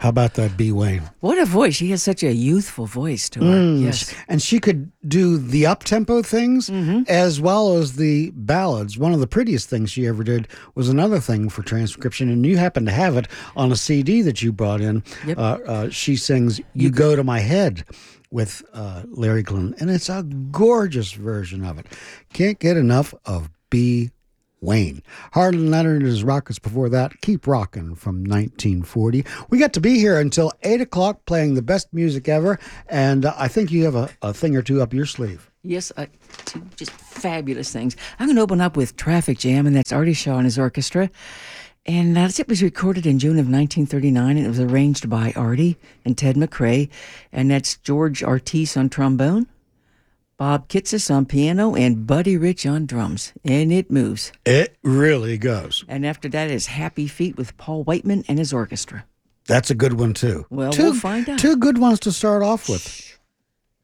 How about that, B. Wayne? What a voice. She has such a youthful voice to her. Yes. And she could do the up-tempo things as well as the ballads. One of the prettiest things she ever did was another thing for transcription, and you happen to have it on a CD that you brought in. Yep. She sings You Go to My Head with Larry Glenn, and it's a gorgeous version of it. Can't get enough of B. Wayne. Harlan Leonard and his Rockets before that. Keep Rockin' from 1940. We got to be here until 8 o'clock playing the best music ever, and I think you have a thing or two up your sleeve. Yes, two just fabulous things. I'm going to open up with Traffic Jam, and that's Artie Shaw and his orchestra. And it was recorded in June of 1939, and it was arranged by Artie and Ted McRae, and that's George Artis on trombone, Bob Kitsis on piano, and Buddy Rich on drums. And it moves. It really goes. And after that is Happy Feet with Paul Whiteman and his orchestra. That's a good one, too. Well, we'll find out. Two good ones to start off with.